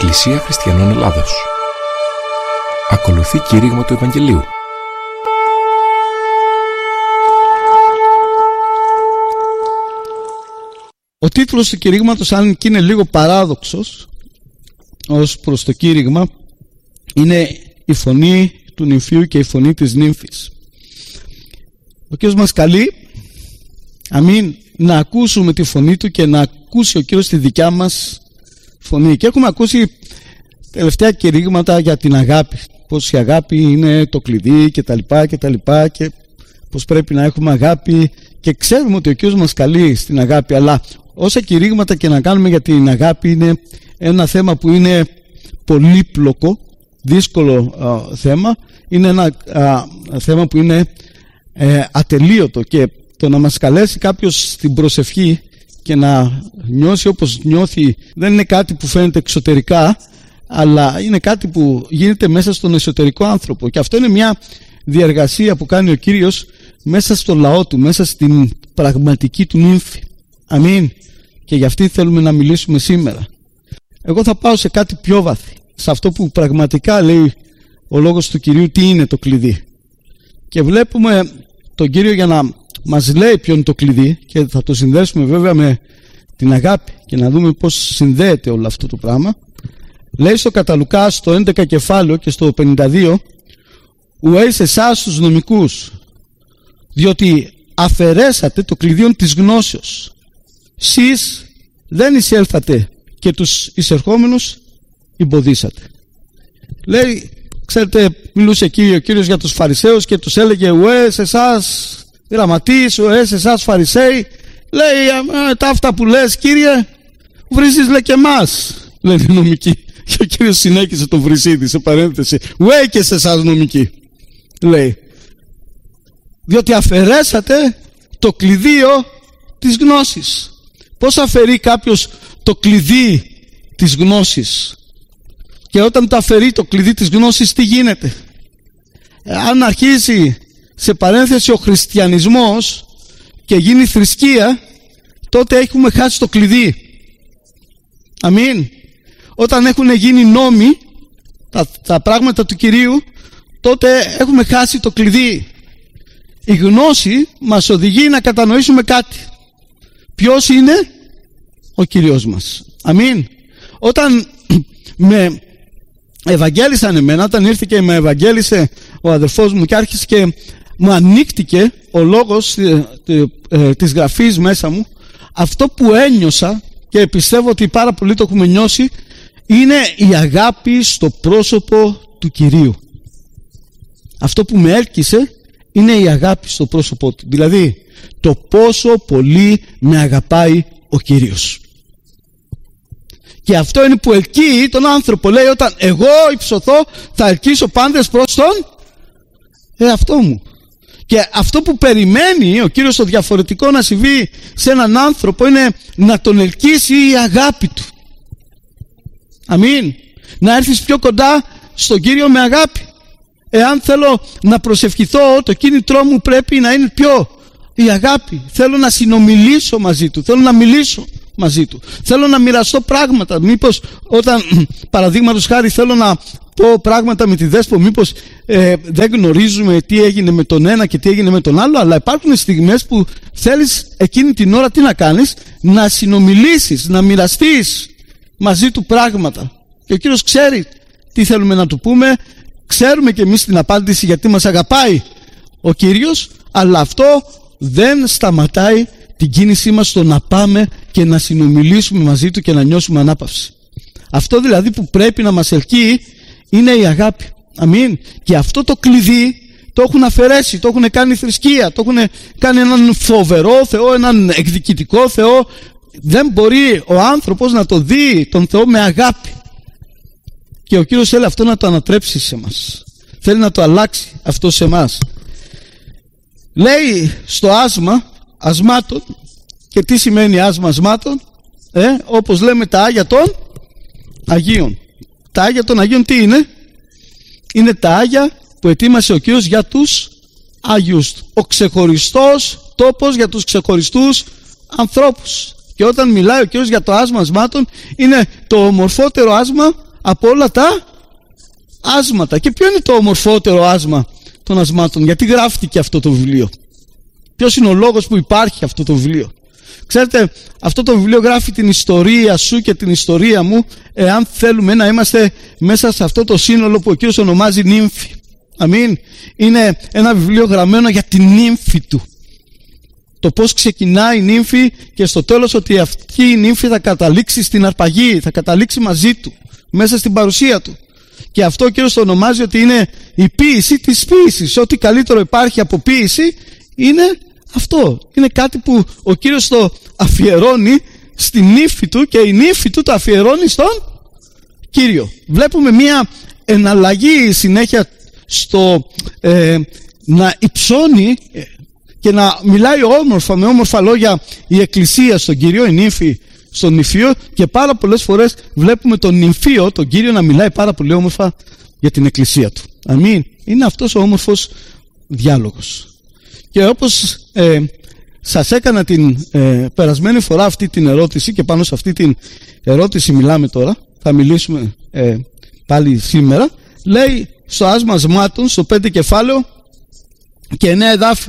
Εκκλησία Χριστιανών Ελλάδος. Ακολουθεί κήρυγμα του Ευαγγελίου. Ο τίτλος του κηρύγματος, αν και είναι λίγο παράδοξος ως προς το κήρυγμα, είναι η φωνή του νυμφίου και η φωνή της νύμφης. Ο Κύριος μας καλεί, αμήν, να ακούσουμε τη φωνή Του και να ακούσει ο Κύριος τη δικιά μας φωνή. Και έχουμε ακούσει τελευταία κηρύγματα για την αγάπη, πως η αγάπη είναι το κλειδί και τα λοιπά και πως πρέπει να έχουμε αγάπη, και ξέρουμε ότι ο Κύριος μας καλεί στην αγάπη, αλλά όσα κηρύγματα και να κάνουμε για την αγάπη, είναι ένα θέμα που είναι πολύπλοκο, δύσκολο θέμα, είναι ένα θέμα που είναι ατελείωτο, και το να μας καλέσει κάποιος στην προσευχή και να νιώσει όπως νιώθει δεν είναι κάτι που φαίνεται εξωτερικά, αλλά είναι κάτι που γίνεται μέσα στον εσωτερικό άνθρωπο, και αυτό είναι μια διεργασία που κάνει ο Κύριος μέσα στο λαό Του, μέσα στην πραγματική Του νύμφη. Αμήν. Και για αυτή θέλουμε να μιλήσουμε σήμερα. Εγώ θα πάω σε κάτι πιο βαθύ, σε αυτό που πραγματικά λέει ο λόγος του Κυρίου, τι είναι το κλειδί. Και βλέπουμε τον Κύριο για να μας λέει ποιο είναι το κλειδί, και θα το συνδέσουμε βέβαια με την αγάπη και να δούμε πώς συνδέεται όλο αυτό το πράγμα. Λέει στο κατά Λουκά, στο 11 κεφάλαιο και στο 52, ουέ σε εσάς τους νομικούς, διότι αφαιρέσατε το κλειδίον της γνώσεως. Σεις δεν εισέλθατε και τους εισερχόμενους εμποδίσατε. Λέει, ξέρετε, μιλούσε εκεί ο Κύριος για τους Φαρισαίους και τους έλεγε, ουέ σε εσάς γραμματείς, ουέ σε εσάς Φαρισαίοι. Λέει, τα αυτά που λες, Κύριε, βρίζεις, λέει, και εμάς, λένε οι νομικοί. Και ο Κύριος συνέχισε τον βρυσίδι σε παρένθεση, ουέ και σε εσάς νομικοί, λέει, διότι αφαιρέσατε το κλειδίο της γνώσης. Πώς αφαιρεί κάποιος το κλειδί της γνώσης? Και όταν το αφαιρεί το κλειδί της γνώσης, τι γίνεται? Αν αρχίσει σε παρένθεση ο χριστιανισμός και γίνει θρησκεία, τότε έχουμε χάσει το κλειδί. Αμήν. Όταν έχουν γίνει νόμοι, τα πράγματα του Κυρίου, τότε έχουμε χάσει το κλειδί. Η γνώση μας οδηγεί να κατανοήσουμε κάτι. Ποιος είναι? Ο Κύριος μας. Αμήν. Όταν με ευαγγέλισαν εμένα, όταν ήρθε και με ευαγγέλισε ο αδερφός μου και άρχισε και μου ανοίχτηκε ο λόγος της γραφής μέσα μου, αυτό που ένιωσα, και πιστεύω ότι πάρα πολλοί το έχουμε νιώσει, είναι η αγάπη στο πρόσωπο του Κυρίου. Αυτό που με έλκυσε είναι η αγάπη στο πρόσωπό Του. Δηλαδή το πόσο πολύ με αγαπάει ο Κύριος. Και αυτό είναι που ελκύει τον άνθρωπο. Λέει, όταν εγώ υψωθώ, θα ελκύσω πάντες προς τον εαυτό μου. Και αυτό που περιμένει ο Κύριος το διαφορετικό να συμβεί σε έναν άνθρωπο είναι να τον ελκύσει η αγάπη Του. Αμήν. Να έρθεις πιο κοντά στον Κύριο με αγάπη. Εάν θέλω να προσευχηθώ, το κίνητρό μου πρέπει να είναι η αγάπη. Θέλω να συνομιλήσω μαζί Του, θέλω να μιλήσω μαζί Του, θέλω να μοιραστώ πράγματα. Μήπως όταν, παραδείγματος χάρη, θέλω να πω πράγματα με τη Δέσπο, μήπως δεν γνωρίζουμε τι έγινε με τον ένα και τι έγινε με τον άλλο, αλλά υπάρχουν στιγμές που θέλεις εκείνη την ώρα τι να κάνεις? Να συνομιλήσεις, να μοιραστείς μαζί Του πράγματα. Και ο Κύριος ξέρει τι θέλουμε να Του πούμε. Ξέρουμε και εμείς την απάντηση, γιατί μας αγαπάει ο Κύριος, αλλά αυτό δεν σταματάει την κίνησή μας στο να πάμε και να συνομιλήσουμε μαζί Του και να νιώσουμε ανάπαυση. Αυτό δηλαδή που πρέπει να μας ελκύει είναι η αγάπη. Αμήν. Και αυτό το κλειδί το έχουν αφαιρέσει, το έχουν κάνει θρησκεία, το έχουν κάνει έναν φοβερό Θεό, έναν εκδικητικό Θεό. Δεν μπορεί ο άνθρωπος να το δει τον Θεό με αγάπη. Και ο Κύριος θέλει αυτό να το ανατρέψει σε μας. Θέλει να το αλλάξει αυτό σε μας. Λέει στο άσμα ασμάτων. Και τι σημαίνει άσμα ασμάτων? Όπως λέμε τα Άγια των Αγίων. Τα Άγια των Αγίων τι είναι? Είναι τα Άγια που ετοίμασε ο Κύριος για τους Άγιους Του. Ο ξεχωριστός τόπος για τους ξεχωριστούς ανθρώπους. Και όταν μιλάει ο Κύριος για το άσμα ασμάτων, είναι το ομορφότερο άσμα από όλα τα άσματα. Και ποιο είναι το ομορφότερο άσμα των ασμάτων? Γιατί γράφτηκε αυτό το βιβλίο? Ποιος είναι ο λόγος που υπάρχει αυτό το βιβλίο? Ξέρετε, αυτό το βιβλίο γράφει την ιστορία σου και την ιστορία μου, εάν θέλουμε να είμαστε μέσα σε αυτό το σύνολο που ο Κύριος ονομάζει νύμφη. Αμήν. Είναι ένα βιβλίο γραμμένο για την νύμφη του. Το πώς ξεκινάει η νύμφη και στο τέλος ότι αυτή η νύμφη θα καταλήξει στην αρπαγή, θα καταλήξει μαζί του, μέσα στην παρουσία του. Και αυτό ο Κύριος το ονομάζει ότι είναι η ποίηση της ποίησης. Ό,τι καλύτερο υπάρχει από ποίηση είναι αυτό. Είναι κάτι που ο Κύριος το αφιερώνει στην νύφη του και η νύφη του το αφιερώνει στον Κύριο. Βλέπουμε μια εναλλαγή συνέχεια στο να υψώνει και να μιλάει όμορφα, με όμορφα λόγια, η εκκλησία στον Κύριο, η νύφη στον νηφίο, και πάρα πολλές φορές βλέπουμε τον νηφίο, τον Κύριο, να μιλάει πάρα πολύ όμορφα για την εκκλησία του. Αμήν. Είναι αυτός ο όμορφος διάλογος. Και όπως σας έκανα την περασμένη φορά αυτή την ερώτηση, και πάνω σε αυτή την ερώτηση μιλάμε τώρα, θα μιλήσουμε πάλι σήμερα, λέει στο άσμα ασμάτων, στο 5 κεφάλαιο και 9 εδάφη.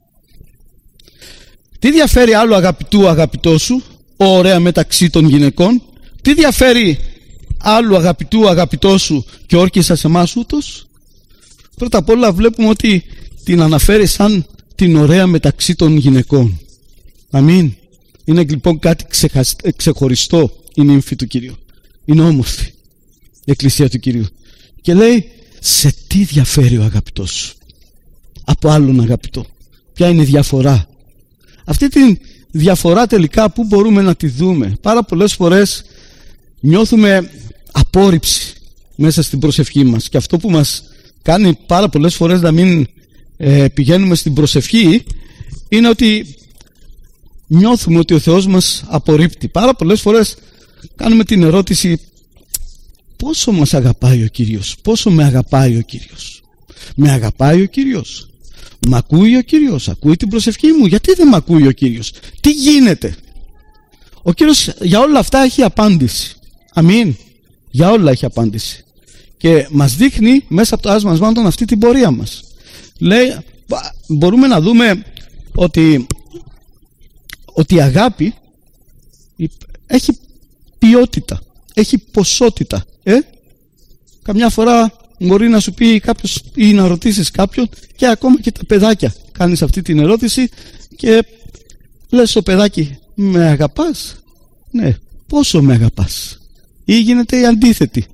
Τι διαφέρει άλλο αγαπητού αγαπητό σου, ωραία μεταξύ των γυναικών? Τι διαφέρει άλλου αγαπητού αγαπητό σου και όρκησα σε εμάς ούτως? Πρώτα απ' όλα βλέπουμε ότι την αναφέρει σαν την ωραία μεταξύ των γυναικών. Αμήν. Είναι λοιπόν κάτι ξεχωριστό η νύμφη του Κυρίου. Είναι όμορφη η εκκλησία του Κυρίου. Και λέει, σε τι διαφέρει ο αγαπητός σου από άλλον αγαπητό? Ποια είναι η διαφορά? Αυτή τη διαφορά τελικά πού μπορούμε να τη δούμε? Πάρα πολλές φορές νιώθουμε απόρριψη μέσα στην προσευχή μας, και αυτό που μας κάνει πάρα πολλές φορές να μην πηγαίνουμε στην προσευχή είναι ότι νιώθουμε ότι ο Θεός μας απορρίπτει. Πάρα πολλές φορές κάνουμε την ερώτηση, πόσο μας αγαπάει ο Κύριος? Πόσο με αγαπάει ο Κύριος? Με αγαπάει ο Κύριος? Μ' ακούει ο Κύριος? Ακούει την προσευχή μου? Γιατί δεν μ' ακούει ο Κύριος? Τι γίνεται? Ο Κύριος για όλα αυτά έχει απάντηση. Αμήν. Για όλα έχει απάντηση. Και μας δείχνει μέσα από το άσμα ασμάτων αυτή την πορεία μας. Λέει, μπορούμε να δούμε ότι η αγάπη έχει ποιότητα, έχει ποσότητα. Καμιά φορά μπορεί να σου πει κάποιος ή να ρωτήσεις κάποιον, και ακόμα και τα παιδάκια, κάνεις αυτή την ερώτηση και λες στο παιδάκι, με αγαπάς? Ναι. Πόσο με αγαπάς? Ή γίνεται η αντίθετη.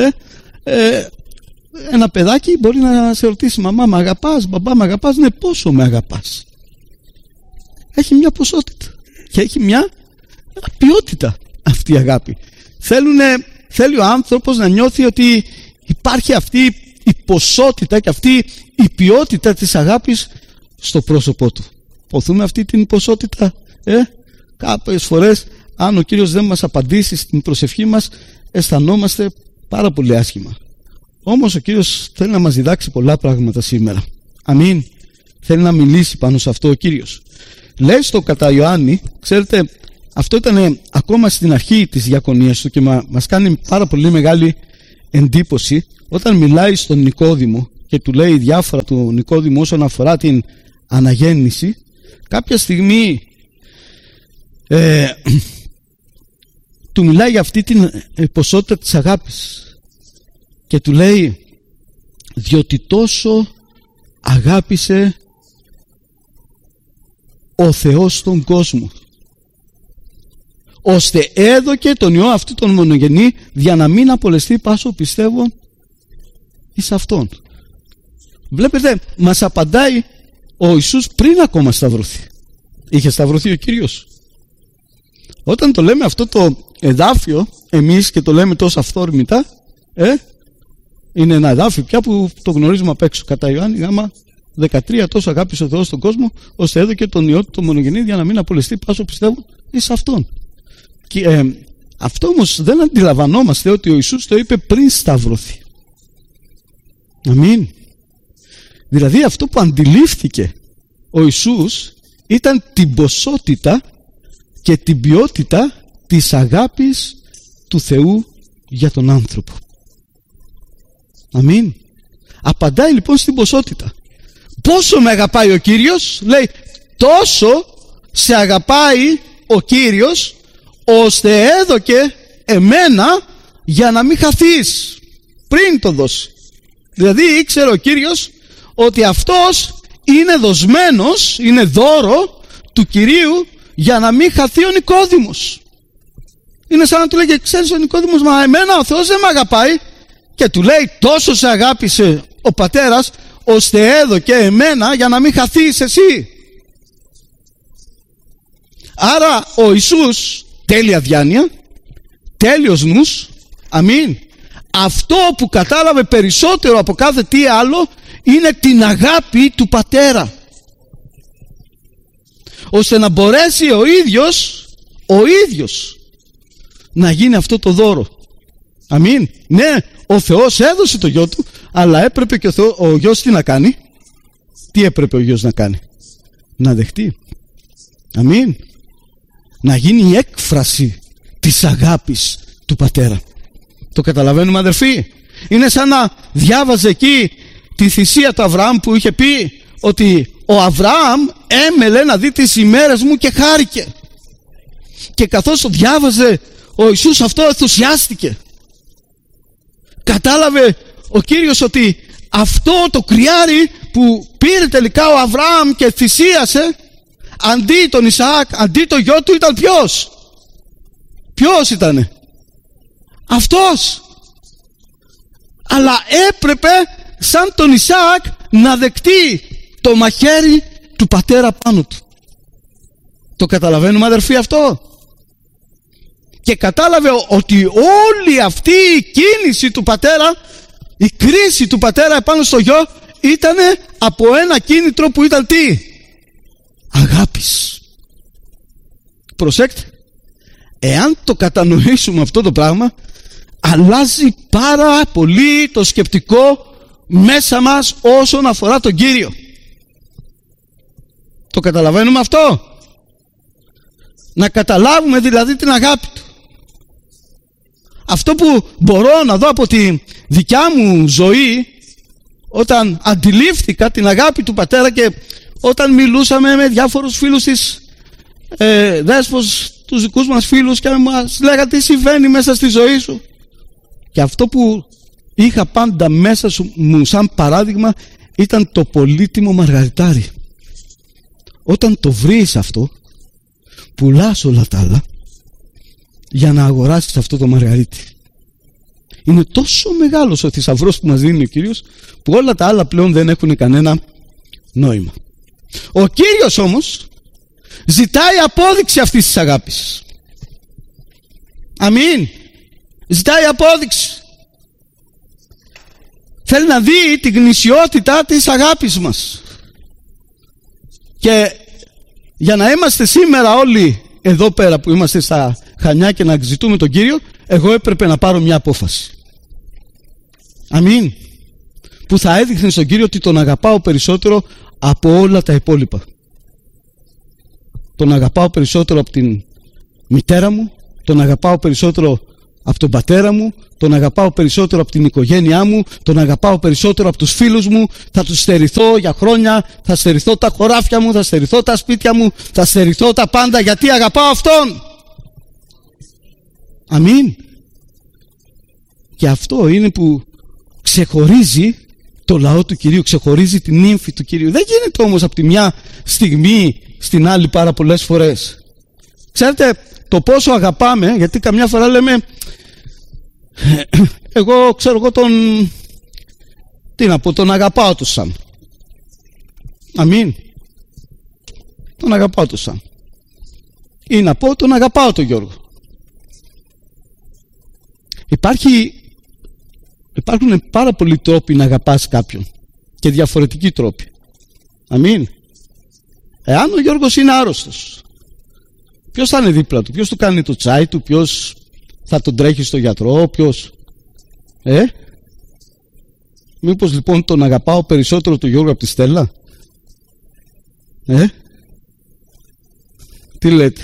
Ένα παιδάκι μπορεί να σε ρωτήσει, μαμά με αγαπάς, μπαμπά με αγαπάς? Ναι. Πόσο με αγαπάς? Έχει μια ποσότητα και έχει μια ποιότητα αυτή η αγάπη. Θέλει ο άνθρωπος να νιώθει ότι υπάρχει αυτή η ποσότητα και αυτή η ποιότητα της αγάπης στο πρόσωπό του. Ποθούμε αυτή την ποσότητα? Κάποιες φορές, αν ο Κύριος δεν μας απαντήσει στην προσευχή μας, αισθανόμαστε πάρα πολύ άσχημα. Όμως ο Κύριος θέλει να μας διδάξει πολλά πράγματα σήμερα. Αμήν. Θέλει να μιλήσει πάνω σε αυτό ο Κύριος. Λέει στο κατά Ιωάννη, ξέρετε, αυτό ήταν ακόμα στην αρχή της διακονίας του και μας κάνει πάρα πολύ μεγάλη εντύπωση όταν μιλάει στον Νικόδημο και του λέει διάφορα του Νικόδημου όσον αφορά την αναγέννηση. Κάποια στιγμή του μιλάει για αυτή την ποσότητα της αγάπης και του λέει, διότι τόσο αγάπησε ο Θεός τον κόσμο, ώστε έδωκε τον Υιό αυτού τον μονογενή, για να μην απολεστεί πάσο πιστεύω εις Αυτόν. Βλέπετε, μας απαντάει ο Ιησούς πριν ακόμα σταυρωθεί. Είχε σταυρωθεί ο Κύριος. Όταν το λέμε αυτό το εδάφιο εμείς και το λέμε τόσο αυθόρμητα, είναι ένα εδάφιο πια που το γνωρίζουμε απ' έξω. Κατά Ιωάννη γάμα 13, τόσο αγάπησε ο Θεός τον κόσμο, ώστε έδωκε τον Υιό του τον μονογενή, για να μην απολεστεί πάσο πιστεύω εις Αυτόν. Και αυτό όμως δεν αντιλαμβανόμαστε ότι ο Ιησούς το είπε πριν σταυρωθεί. Αμήν. Δηλαδή αυτό που αντιλήφθηκε ο Ιησούς ήταν την ποσότητα και την ποιότητα της αγάπης του Θεού για τον άνθρωπο. Αμήν. Απαντάει λοιπόν στην ποσότητα. Πόσο με αγαπάει ο Κύριος? Λέει, τόσο σε αγαπάει ο Κύριος, ώστε έδωκε εμένα για να μην χαθείς πριν το δώσει. Δηλαδή ήξερε ο Κύριος ότι αυτός είναι δοσμένος, είναι δώρο του Κυρίου για να μην χαθεί ο Νικόδημος. Είναι σαν να του λέγε, ξέρεις ο Νικόδημος, μα εμένα ο Θεός δεν με αγαπάει. Και του λέει, τόσο σε αγάπησε ο Πατέρας, ώστε έδωκε εμένα για να μην χαθείς εσύ. Άρα ο Ιησούς, τέλεια διάνοια, τέλειος νους, αμήν. Αυτό που κατάλαβε περισσότερο από κάθε τι άλλο είναι την αγάπη του Πατέρα, ώστε να μπορέσει ο ίδιος να γίνει αυτό το δώρο. Αμήν. Ναι, ο Θεός έδωσε το γιο του, αλλά έπρεπε και ο γιος τι να κάνει? Τι έπρεπε ο γιος να κάνει? Να δεχτεί. Αμήν. Να γίνει η έκφραση της αγάπης του Πατέρα. Το καταλαβαίνουμε, αδερφοί? Είναι σαν να διάβαζε εκεί τη θυσία του Αβραάμ, που είχε πει ότι ο Αβραάμ έμελε να δει τις ημέρες μου και χάρηκε. Και καθώς το διάβαζε ο Ιησούς αυτό, ενθουσιάστηκε. Κατάλαβε ο Κύριος ότι αυτό το κρυάρι που πήρε τελικά ο Αβραάμ και θυσίασε αντί τον Ισαάκ, αντί το γιο του, ήταν ποιος? Ποιος ήτανε? Αυτός. Αλλά έπρεπε σαν τον Ισαάκ να δεκτεί το μαχαίρι του Πατέρα πάνω του. Το καταλαβαίνουμε, αδερφοί, αυτό? Και κατάλαβε ότι όλη αυτή η κίνηση του Πατέρα, η κρίση του Πατέρα επάνω στο γιο, ήταν από ένα κίνητρο που ήταν τι? Αγάπης. Προσέξτε, εάν το κατανοήσουμε αυτό το πράγμα, αλλάζει πάρα πολύ το σκεπτικό μέσα μας όσον αφορά τον Κύριο. Το καταλαβαίνουμε αυτό? Να καταλάβουμε δηλαδή την αγάπη του. Αυτό που μπορώ να δω από τη δικιά μου ζωή, όταν αντιλήφθηκα την αγάπη του Πατέρα και όταν μιλούσαμε με διάφορους φίλους της Δέσπος, τους δικούς μας φίλους, και μας λέγανε τι συμβαίνει μέσα στη ζωή σου, και αυτό που είχα πάντα μέσα μου σαν παράδειγμα ήταν το πολύτιμο μαργαριτάρι. Όταν το βρεις αυτό, πουλάς όλα τα άλλα για να αγοράσεις αυτό το μαργαρίτι. Είναι τόσο μεγάλος ο θησαυρός που μας δίνει ο Κύριος, που όλα τα άλλα πλέον δεν έχουν κανένα νόημα. Ο Κύριος όμως ζητάει απόδειξη αυτής της αγάπης. Αμήν. Ζητάει απόδειξη. Θέλει να δει την γνησιότητα της αγάπης μας. Και για να είμαστε σήμερα όλοι εδώ πέρα που είμαστε στα Χανιά και να ζητούμε τον Κύριο, εγώ έπρεπε να πάρω μια απόφαση. Αμήν. Που θα έδειχνε στον Κύριο ότι τον αγαπάω περισσότερο από όλα τα υπόλοιπα. Τον αγαπάω περισσότερο από την μητέρα μου, τον αγαπάω περισσότερο από τον πατέρα μου, τον αγαπάω περισσότερο από την οικογένειά μου, τον αγαπάω περισσότερο από τους φίλους μου. Θα τους στερηθώ για χρόνια, θα στερηθώ τα χωράφια μου, θα στερηθώ τα σπίτια μου, θα στερηθώ τα πάντα, γιατί αγαπάω Αυτόν. Αμήν. Και αυτό είναι που ξεχωρίζει το λαό του Κυρίου, ξεχωρίζει την νύμφη του Κυρίου. Δεν γίνεται όμως από τη μια στιγμή στην άλλη πάρα πολλές φορές. Ξέρετε το πόσο αγαπάμε, γιατί καμιά φορά λέμε εγώ ξέρω εγώ τον αγαπάω το Σαν. Αμήν. Τον αγαπάω το Σαν. Ή να πω τον αγαπάω τον Γιώργο. Υπάρχουν πάρα πολλοί τρόποι να αγαπάς κάποιον και διαφορετικοί τρόποι. Αμήν. Εάν ο Γιώργος είναι άρρωστος, ποιος θα είναι δίπλα του? Ποιος του κάνει το τσάι του? Ποιος θα τον τρέχει στο γιατρό? Ποιος? Μήπως λοιπόν τον αγαπάω περισσότερο τον Γιώργο από τη Στέλλα? Τι λέτε?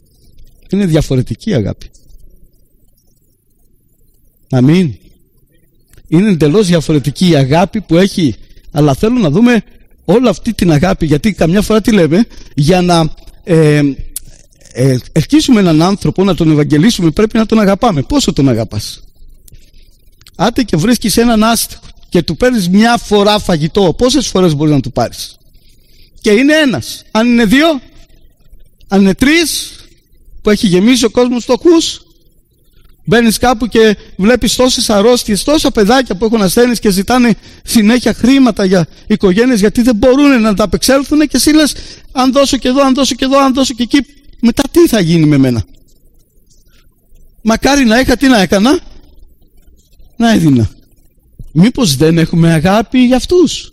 Είναι διαφορετική αγάπη. Αμήν. Είναι εντελώς διαφορετική η αγάπη που έχει. Αλλά θέλω να δούμε όλη αυτή την αγάπη, γιατί καμιά φορά τι λέμε, για να ελκύσουμε έναν άνθρωπο, να τον ευαγγελίσουμε, πρέπει να τον αγαπάμε. Πόσο τον αγαπάς? Άτε και βρίσκεις έναν άστιχο και του παίρνεις μια φορά φαγητό, πόσες φορές μπορείς να του πάρεις? Και είναι ένας. Αν είναι δύο, αν είναι τρεις, που έχει γεμίσει ο κόσμος φτωχούς, μπαίνεις κάπου και βλέπεις τόσες αρρώστιες, τόσα παιδάκια που έχουν ασθένειες και ζητάνε συνέχεια χρήματα για οικογένειες, γιατί δεν μπορούν να τα απεξέλθουν, και εσύ λες, αν δώσω και εδώ, αν δώσω και εδώ, αν δώσω και εκεί, μετά τι θα γίνει με μένα? Μακάρι να είχα, τι να έκανα? Να έδινα. Μήπως δεν έχουμε αγάπη για αυτούς?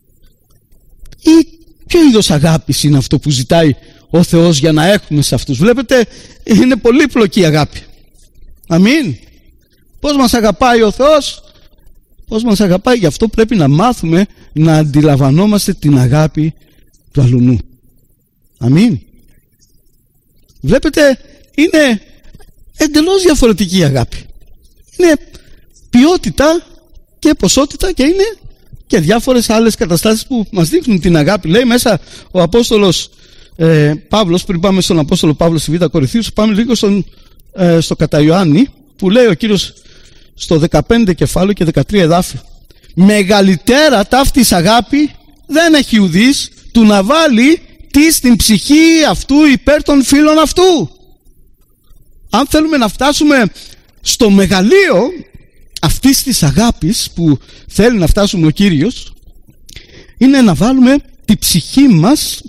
Ή ποιο είδος αγάπης είναι αυτό που ζητάει ο Θεός για να έχουμε σε αυτούς? Βλέπετε, είναι πολύπλοκη η αγάπη. Αμήν. Πώς μας αγαπάει ο Θεός? Πώς μας αγαπάει? Γι' αυτό πρέπει να μάθουμε να αντιλαμβανόμαστε την αγάπη του αλουνού. Αμήν. Βλέπετε, είναι εντελώς διαφορετική η αγάπη. Είναι ποιότητα και ποσότητα, και είναι και διάφορες άλλες καταστάσεις που μας δείχνουν την αγάπη. Λέει μέσα ο Απόστολος Παύλος, πριν πάμε στον Απόστολο Παύλο στη Β' Κορινθίους, πάμε λίγο στο κατά Ιωάννη, που λέει ο Κύριος στο 15 κεφάλαιο και 13 εδάφιο: μεγαλύτερα ταύτης αγάπη δεν έχει ουδής, του να βάλει τι στην ψυχή αυτού υπέρ των φίλων αυτού. Αν θέλουμε να φτάσουμε στο μεγαλείο αυτής της αγάπης που θέλει να φτάσουμε ο Κύριος, είναι να βάλουμε τη ψυχή μας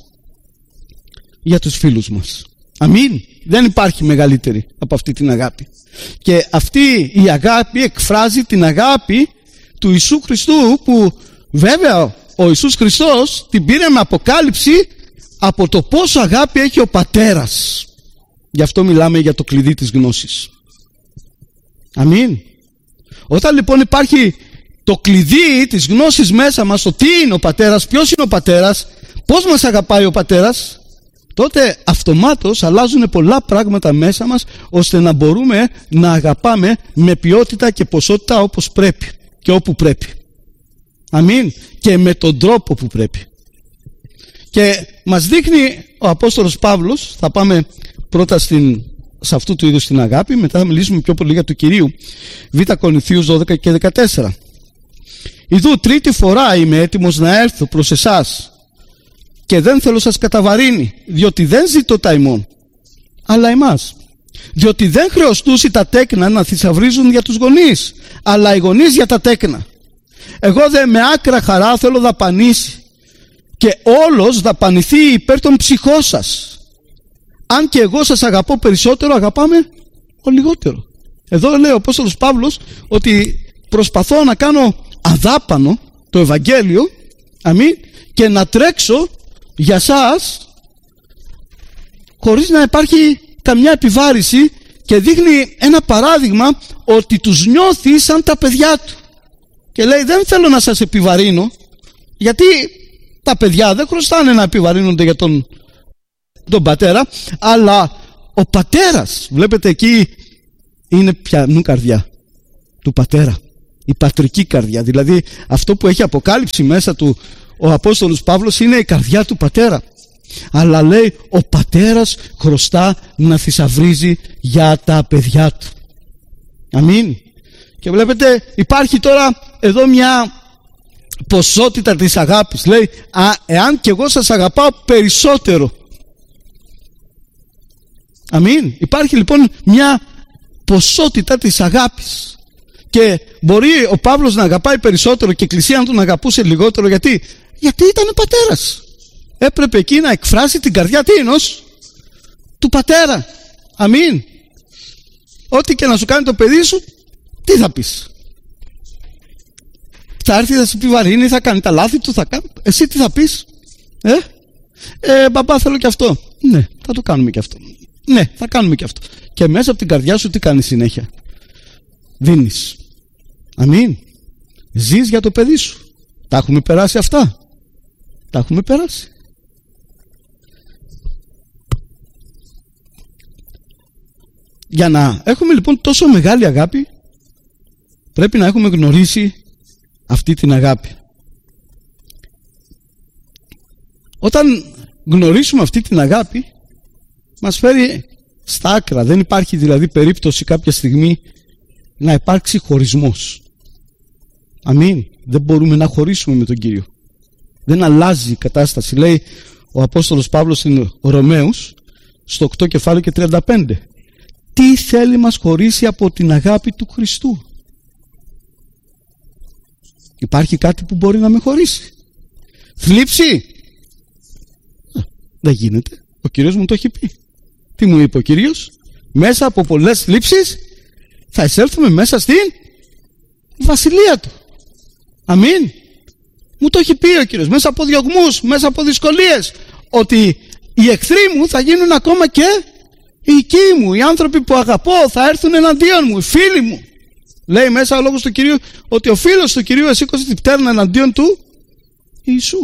για τους φίλους μας. Αμήν. Δεν υπάρχει μεγαλύτερη από αυτή την αγάπη. Και αυτή η αγάπη εκφράζει την αγάπη του Ιησού Χριστού, που βέβαια ο Ιησούς Χριστός την πήρε με αποκάλυψη από το πόσο αγάπη έχει ο Πατέρας. Γι' αυτό μιλάμε για το κλειδί της γνώσης. Αμήν. Όταν λοιπόν υπάρχει το κλειδί της γνώσης μέσα μας, το τι είναι ο Πατέρας, ποιος είναι ο Πατέρας, πώς μας αγαπάει ο Πατέρας, τότε αυτομάτως αλλάζουν πολλά πράγματα μέσα μας, ώστε να μπορούμε να αγαπάμε με ποιότητα και ποσότητα όπως πρέπει και όπου πρέπει. Αμήν. Και με τον τρόπο που πρέπει. Και μας δείχνει ο Απόστολος Παύλος, θα πάμε πρώτα σε αυτού του είδους την αγάπη, μετά θα μιλήσουμε πιο πολύ για του Κυρίου. Β' Κορινθίους 12 και 14. Ιδού τρίτη φορά είμαι έτοιμος να έρθω προς εσάς, και δεν θέλω σας καταβαρύνει, διότι δεν ζητώ τα ημών, αλλά εμάς. Διότι δεν χρεωστούσι τα τέκνα να θησαυρίζουν για τους γονείς, αλλά οι γονείς για τα τέκνα. Εγώ δε με άκρα χαρά θέλω δαπανήσει, και όλος δαπανηθεί υπέρ των ψυχών σας. Αν και εγώ σας αγαπώ περισσότερο, αγαπάμε ο λιγότερο. Εδώ λέει ο Απόστολος Παύλος ότι προσπαθώ να κάνω αδάπανο το Ευαγγέλιο, αμήν, και να τρέξω για σας χωρίς να υπάρχει καμιά επιβάρηση, και δείχνει ένα παράδειγμα ότι τους νιώθει σαν τα παιδιά του. Και λέει, δεν θέλω να σας επιβαρύνω, γιατί τα παιδιά δεν χρωστάνε να επιβαρύνονται για τον πατέρα, αλλά ο πατέρας, βλέπετε εκεί είναι πιανού καρδιά του πατέρα, η πατρική καρδιά, δηλαδή αυτό που έχει αποκάλυψει μέσα του ο Απόστολος Παύλος είναι η καρδιά του πατέρα. Αλλά λέει ο πατέρας χρωστά να θησαυρίζει για τα παιδιά του. Αμήν. Και βλέπετε υπάρχει τώρα εδώ μια ποσότητα της αγάπης. Λέει εάν και εγώ σας αγαπάω περισσότερο. Αμήν. Υπάρχει λοιπόν μια ποσότητα της αγάπης. Και μπορεί ο Παύλος να αγαπάει περισσότερο και η Εκκλησία να τον αγαπούσε λιγότερο. Γιατί ήταν πατέρας. Έπρεπε εκεί να εκφράσει την καρδιά τίνος του πατέρα. Αμήν. Ό,τι και να σου κάνει το παιδί σου, τι θα πεις? Θα έρθει, θα σε επιβαρύνει, θα κάνει τα λάθη του, θα κάνει. Εσύ τι θα πεις? Μπαμπά, θέλω και αυτό. Ναι, θα το κάνουμε και αυτό. Ναι, θα κάνουμε και αυτό. Και μέσα από την καρδιά σου τι κάνεις συνέχεια? Δίνεις. Αμήν. Ζεις για το παιδί σου. Τα έχουμε περάσει αυτά. Τα έχουμε περάσει. Για να έχουμε λοιπόν τόσο μεγάλη αγάπη, Πρέπει να έχουμε γνωρίσει αυτή την αγάπη. Όταν γνωρίσουμε αυτή την αγάπη, μας φέρει στα άκρα. Δεν υπάρχει δηλαδή περίπτωση κάποια στιγμή να υπάρξει χωρισμός. Αμήν. Δεν μπορούμε να χωρίσουμε με τον Κύριο. Δεν αλλάζει η κατάσταση. Λέει ο Απόστολος Παύλος στην Ρωμαίους στο 8 κεφάλαιο και 35. Τι θέλει μας χωρίσει από την αγάπη του Χριστού? Υπάρχει κάτι που μπορεί να με χωρίσει? Θλίψη? Δεν γίνεται. Ο Κύριος μου το έχει πει. Τι μου είπε ο Κύριος? Μέσα από πολλές θλίψεις θα εισέλθουμε μέσα στην βασιλεία του. Αμήν. Μου το έχει πει ο Κύριος. Μέσα από διωγμούς, μέσα από δυσκολίες, ότι οι εχθροί μου θα γίνουν ακόμα και οι οικοί μου. Οι άνθρωποι που αγαπώ θα έρθουν εναντίον μου. Οι φίλοι μου. Λέει μέσα ο λόγος του Κυρίου ότι ο φίλος του Κυρίου εσήκωσε την πτέρνα εναντίον του Ιησού.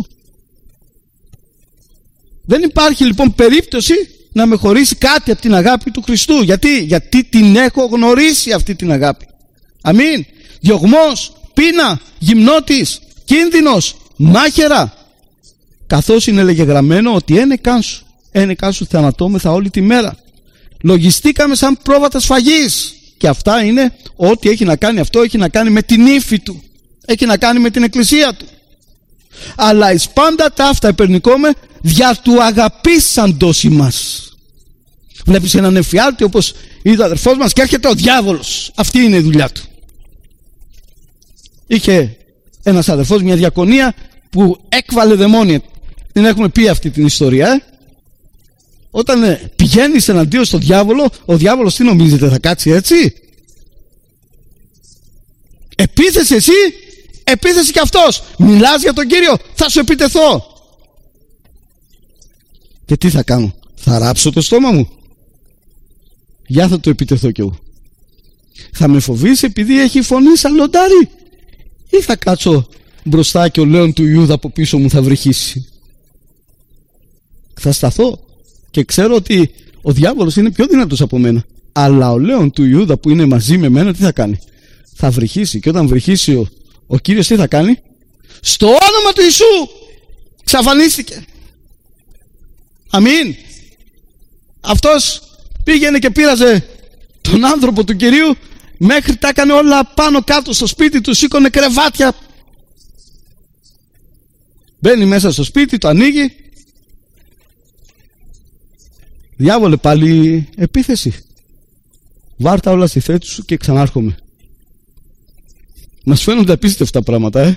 Δεν υπάρχει λοιπόν περίπτωση να με χωρίσει κάτι από την αγάπη του Χριστού. Γιατί την έχω γνωρίσει αυτή την αγάπη. Αμήν. Διωγμός, πείνα, γυμνότης, κίνδυνος, μάχαιρα. Καθώς είναι λέγεγραμμένο ότι ένεκάν σου θανατώμεθα όλη τη μέρα. Λογιστήκαμε σαν πρόβατα σφαγής. Και αυτά είναι ό,τι έχει να κάνει αυτό, έχει να κάνει με την ύφη του. Έχει να κάνει με την εκκλησία του. Αλλά εις πάντα τα αυτά επερνικόμε δια του αγαπήσαντος ημάς. Βλέπεις έναν εφιάλτη όπως είδε ο αδερφός μας και έρχεται ο διάβολος. Αυτή είναι η δουλειά του. Είχε ένας αδερφός μια διακονία που έκβαλε δαιμόνια. Την έχουμε πει αυτή την ιστορία. Όταν πηγαίνεις εναντίον στον διάβολο, ο διάβολος τι νομίζετε, θα κάτσει έτσι? Επίθεση εσύ, επίθεση κι αυτός. Μιλάς για τον Κύριο, θα σου επιτεθώ. Και τι θα κάνω? Θα ράψω το στόμα μου? Για θα το επιτεθώ κι εγώ. Θα με φοβήσει επειδή έχει φωνή σαν λοντάρι? Ή θα κάτσω μπροστά και ο λέον του Ιούδα από πίσω μου θα βρυχήσει? Θα σταθώ και ξέρω ότι ο διάβολος είναι πιο δυνατός από μένα. Αλλά ο λέον του Ιούδα που είναι μαζί με μένα τι θα κάνει? Θα βρυχήσει. Και όταν βρυχήσει ο Κύριος τι θα κάνει? Στο όνομα του Ιησού εξαφανίστηκε. Αμήν. Αυτός πήγαινε και πείραζε τον άνθρωπο του Κυρίου μέχρι τα έκανε όλα πάνω κάτω στο σπίτι του, σήκωνε κρεβάτια. Μπαίνει μέσα στο σπίτι, το ανοίγει. Διάβολε, πάλι επίθεση. Βάρτα όλα στη θέση σου και ξανάρχομαι. Μας φαίνονται απίστευτα πράγματα,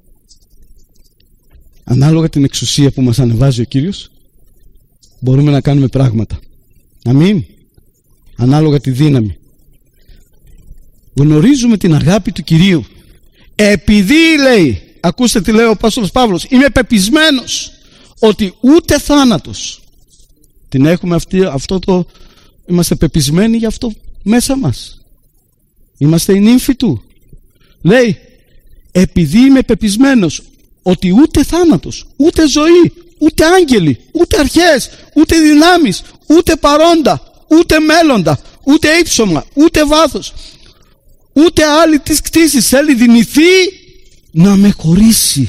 Ανάλογα την εξουσία που μας ανεβάζει ο Κύριος, μπορούμε να κάνουμε πράγματα. Αμήν. Ανάλογα τη δύναμη. Γνωρίζουμε την αγάπη του Κυρίου. Επειδή, λέει, ακούστε τι λέει ο Απόστολος Παύλος, είμαι πεπισμένος ότι ούτε θάνατος. Την έχουμε είμαστε πεπισμένοι γι' αυτό μέσα μας. Είμαστε οι νύμφοι του. Λέει, επειδή είμαι πεπισμένος ότι ούτε θάνατος, ούτε ζωή, ούτε άγγελοι, ούτε αρχές, ούτε δυνάμεις, ούτε παρόντα, ούτε μέλλοντα, ούτε ύψωμα, ούτε βάθος, ούτε άλλη της κτήσης θέλει δυνηθεί να με χωρίσει.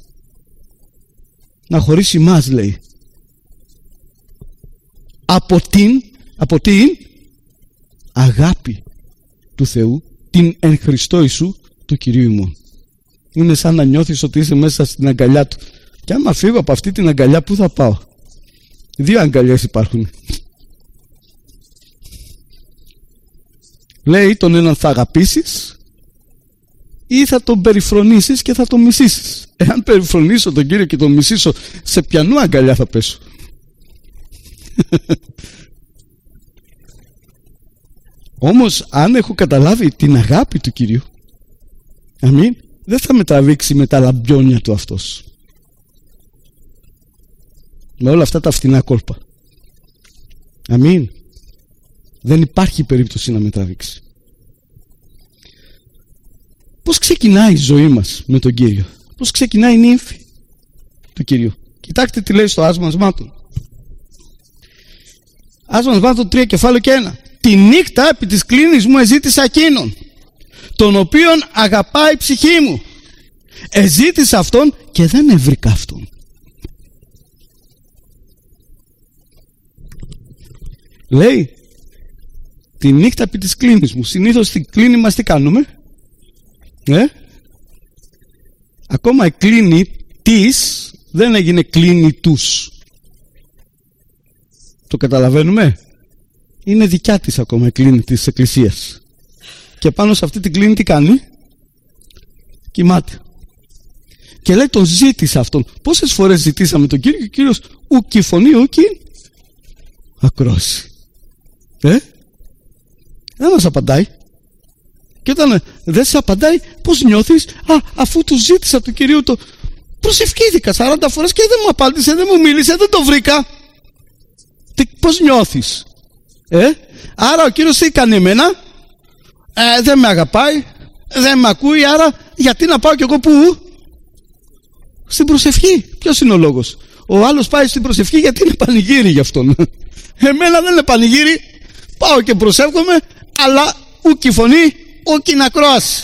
Να χωρίσει μας, λέει. Από την αγάπη του Θεού, την εν Χριστώ Ιησού του Κυρίου μου. Είναι σαν να νιώθεις ότι είσαι μέσα στην αγκαλιά του. Και άμα φύγω από αυτή την αγκαλιά, πού θα πάω? 2 αγκαλιές υπάρχουν. Λέει, τον έναν θα αγαπήσεις ή θα τον περιφρονήσεις και θα τον μισήσεις. Εάν περιφρονήσω τον Κύριο και τον μισήσω, σε ποιανού αγκαλιά θα πέσω? Όμως αν έχω καταλάβει την αγάπη του Κυρίου, αμήν, δεν θα με τραβήξει με τα λαμπιόνια του αυτός, με όλα αυτά τα φτηνά κόλπα. Αμήν. Δεν υπάρχει περίπτωση να με τραβήξει. Πώς ξεκινάει η ζωή μας με τον Κύριο? Πώς ξεκινάει η νύμφη του Κυρίου? Κοιτάξτε τι λέει στο Άσμας Μάτων. Άσμας Μάτων 3 κεφάλαιο και 1. Τη νύχτα επί της κλίνης μου εζήτησα εκείνον. τον οποίον αγαπάει η ψυχή μου. Εζήτησα αυτόν και δεν έβρικα αυτόν. Λέει, τη νύχτα επί της κλίνης μου. Συνήθως στην κλίνη μας τι κάνουμε? Ακόμα η κλίνη της δεν έγινε κλίνη τους. Το καταλαβαίνουμε? Είναι δικιά της ακόμα η κλίνη της εκκλησίας. Και πάνω σε αυτή την κλίνη τι κάνει? Κοιμάται. Και λέει, τον ζήτησα αυτόν. Πόσες φορές ζητήσαμε τον Κύριο και ο Κύριος ουκι φωνή ουκι ακρόαση. Δεν μας απαντάει. Και όταν δεν σε απαντάει, πώς νιώθεις? Αφού του ζήτησα του Κυρίου, το προσευχήθηκα 40 φορές και δεν μου απάντησε, δεν μου μίλησε, δεν το βρήκα. Πώς νιώθεις? Άρα ο Κύριος τι έκανε εμένα? Δεν με αγαπάει, δεν με ακούει, άρα γιατί να πάω κι εγώ πού? Στην προσευχή. Ποιος είναι ο λόγος? Ο άλλος πάει στην προσευχή γιατί είναι πανηγύρι γι' αυτόν. Εμένα δεν είναι πανηγύρι. Πάω και προσεύχομαι, αλλά ούκι φωνή, ούκι να ακρόαση.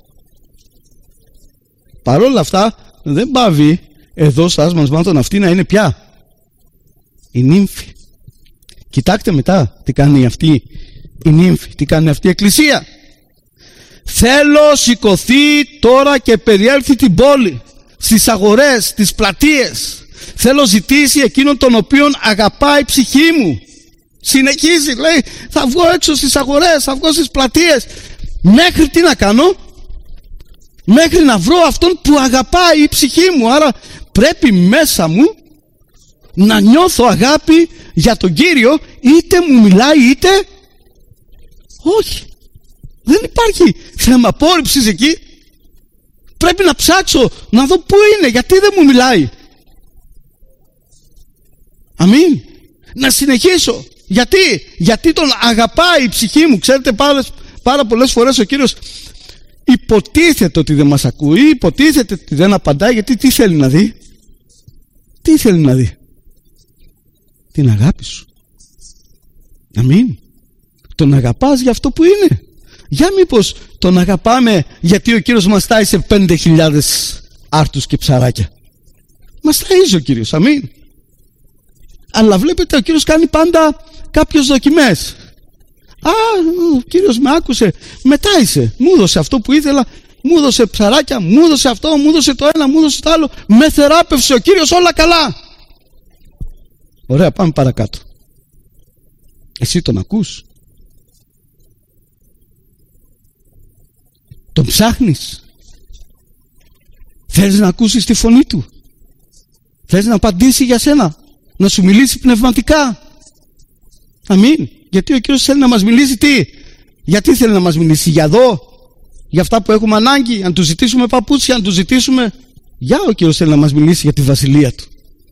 Παρόλα αυτά δεν πάβει εδώ σας μας μάθουν αυτή να είναι πια η νύμφη. Κοιτάξτε μετά τι κάνει αυτή η νύμφη, τι κάνει αυτή η εκκλησία. Θέλω σηκωθεί τώρα και περιέλθει την πόλη, στις αγορές, στις πλατείες. Θέλω ζητήσει εκείνον τον οποίον αγαπάει η ψυχή μου. Συνεχίζει, λέει, θα βγω έξω στις αγορές, θα βγω στις πλατείες. Μέχρι τι να κάνω? Μέχρι να βρω αυτόν που αγαπάει η ψυχή μου. Άρα πρέπει μέσα μου να νιώθω αγάπη για τον Κύριο, είτε μου μιλάει είτε όχι. Δεν υπάρχει θέμα απόρριψης εκεί. Πρέπει να ψάξω να δω πού είναι, γιατί δεν μου μιλάει. Αμήν. Να συνεχίσω. Γιατί τον αγαπάει η ψυχή μου. Ξέρετε, πάρα πολλές φορές ο Κύριος υποτίθεται ότι δεν μας ακούει, υποτίθεται ότι δεν απαντάει, γιατί τι θέλει να δει? Τι θέλει να δει? Την αγάπη σου. Αμήν. Τον αγαπάς για αυτό που είναι? Για μήπως τον αγαπάμε γιατί ο Κύριος μας τάισε 5.000 άρτους και ψαράκια? Μας ταΐζει ο Κύριος, αμήν. Αλλά βλέπετε, ο Κύριος κάνει πάντα κάποιες δοκιμές. Ο Κύριος με άκουσε, με τάισε, μου έδωσε αυτό που ήθελα, μου έδωσε ψαράκια, μου έδωσε αυτό, μου έδωσε το ένα, μου έδωσε το άλλο, με θεράπευσε ο Κύριος, όλα καλά. Ωραία, πάμε παρακάτω. Εσύ τον ακούς? Τον ψάχνεις? Θέλεις να ακούσεις τη φωνή του? Θέλεις να απαντήσει για σένα, να σου μιλήσει πνευματικά? Αμήν. Γιατί ο Κύριος θέλει να μας μιλήσει τι? Γιατί θέλει να μας μιλήσει? Για εδώ, για αυτά που έχουμε ανάγκη, αν του ζητήσουμε παπούτσια, αν του ζητήσουμε. Για ο Κύριος θέλει να μας μιλήσει για τη βασιλεία του.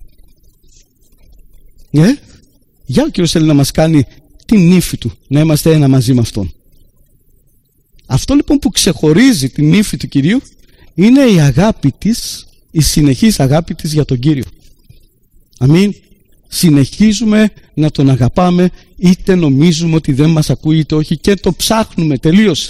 Για ο Κύριος θέλει να μας κάνει την νύφη του, να είμαστε ένα μαζί με Αυτόν. Αυτό λοιπόν που ξεχωρίζει την νύφη του Κυρίου είναι η αγάπη της, η συνεχής αγάπη της για τον Κύριο. Αμήν. Συνεχίζουμε να τον αγαπάμε, είτε νομίζουμε ότι δεν μας ακούει είτε όχι, και το ψάχνουμε. Τελείωσε.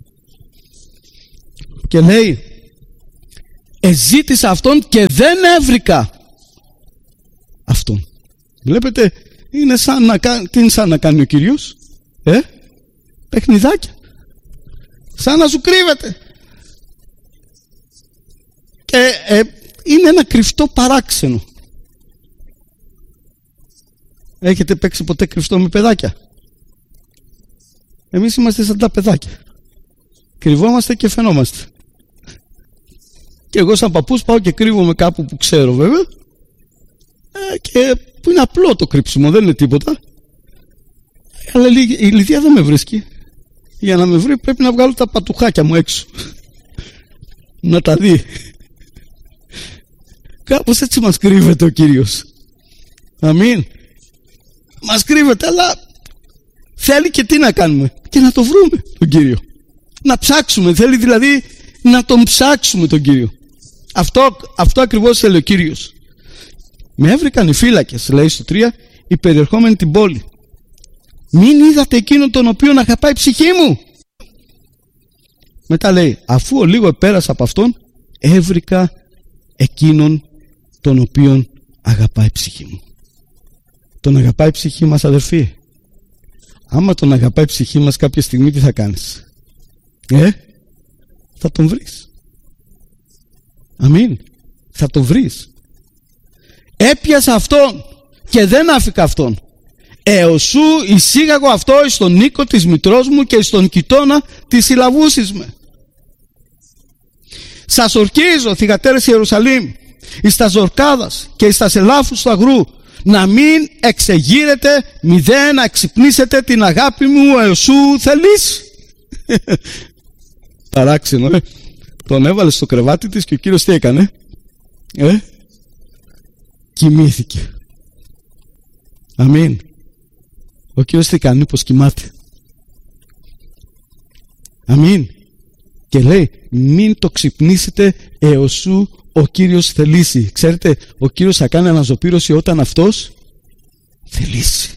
Και λέει, εζήτησα αυτόν και δεν έβρικα αυτόν. Βλέπετε, είναι τι είναι σαν να κάνει ο Κύριος? Παιχνιδάκια. Σαν να σου κρύβεται. Και είναι ένα κρυφτό παράξενο. Έχετε παίξει ποτέ κρυφτό με παιδάκια? Εμείς είμαστε σαν τα παιδάκια. Κρυβόμαστε και φαινόμαστε. Και εγώ σαν παππούς πάω και κρύβομαι κάπου που ξέρω βέβαια, και που είναι απλό το κρύψιμο, δεν είναι τίποτα. Αλλά η Λιδία δεν με βρίσκει. Για να με βρει πρέπει να βγάλω τα πατουχάκια μου έξω. Να τα δει. Κάπως έτσι μας κρύβεται ο Κύριος. Αμήν. Μας κρύβεται, αλλά θέλει και τι να κάνουμε? Και να το βρούμε τον Κύριο. Να ψάξουμε, θέλει δηλαδή να τον ψάξουμε τον Κύριο. Αυτό ακριβώς θέλει ο Κύριος. Με έβρικαν οι φύλακες, λέει στο 3, οι περιερχόμενοι την πόλη. Μην είδατε εκείνον τον οποίον αγαπάει η ψυχή μου? Μετά λέει, αφού ο λίγο επέρασε από αυτόν, έβρικα εκείνον τον οποίον αγαπάει η ψυχή μου. Τον αγαπάει η ψυχή μας, αδερφοί? Άμα τον αγαπάει η ψυχή μας, κάποια στιγμή τι θα κάνεις? Θα τον βρεις. Αμήν. Θα τον βρεις. Έπιασα αυτόν και δεν άφηκα αυτόν. Εωσού εισήγαγω αυτό εις τον οίκο της μητρός μου και εις τον κοιτώνα της συλλαβούσης με. Σας ορκίζω, θυγατέρες Ιερουσαλήμ, εις τα ζορκάδας και εις τα ελάφους του αγρού, να μην εξεγείρετε, μηδέν να εξυπνήσετε την αγάπη μου εωσού θελείς. Παράξενο, Τον έβαλε στο κρεβάτι της και ο Κύριος τι έκανε? Κοιμήθηκε. Αμήν. Ο Κύριος τι κάνει? Πως κοιμάται. Αμήν. Και λέει, μην το ξυπνήσετε εωσού ο Κύριος θελήσει. Ξέρετε, ο Κύριος θα κάνει αναζωπήρωση όταν αυτός θελήσει.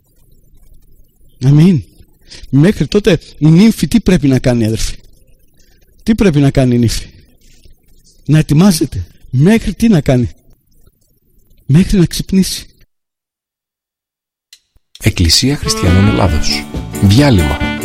Αμήν. Μέχρι τότε η νύμφη τι πρέπει να κάνει, αδερφοί? Τι πρέπει να κάνει η νύμφη? Να ετοιμάζεται. Μέχρι τι να κάνει? Μέχρι να ξυπνήσει. Εκκλησία Χριστιανών Ελλάδος. Διάλειμμα.